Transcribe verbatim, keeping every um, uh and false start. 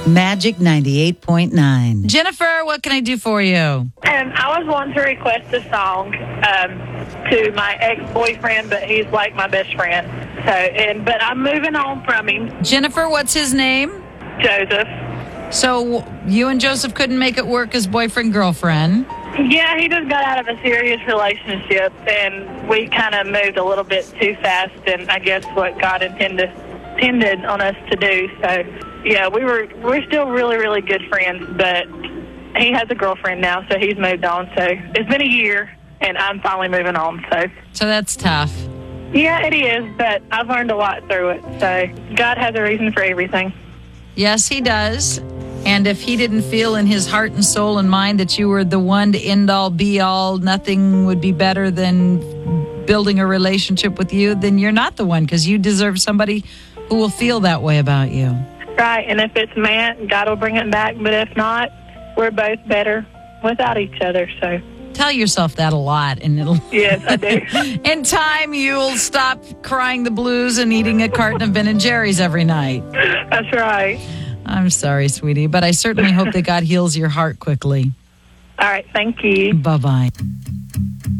Magic ninety-eight point nine. Jennifer, what can I do for you? Um, I was wanting to request a song um, to my ex-boyfriend, but he's like my best friend. So, and but I'm moving on from him. Jennifer, what's his name? Joseph. So you and Joseph couldn't make it work as boyfriend-girlfriend. Yeah, he just got out of a serious relationship, and we kind of moved a little bit too fast, and I guess what God intended intended on us to do. So, yeah, we were we're still really, really good friends, but he has a girlfriend now, so he's moved on. So it's been a year, and I'm finally moving on. So, So that's tough. yeah, it is, but I've learned a lot through it. So God has a reason for everything. Yes, he does. And if he didn't feel in his heart and soul and mind that you were the one to end all, be all, nothing would be better than building a relationship with you, then you're not the one, because you deserve somebody who will feel that way about you. Right, and if it's meant, God will bring it back. But if not, we're both better without each other. So Tell yourself that a lot, and it'll. yes, I do. In time, you'll stop crying the blues and eating a carton of Ben and Jerry's every night. That's right. I'm sorry, sweetie, but I certainly hope that God heals your heart quickly. All right, thank you. Bye-bye.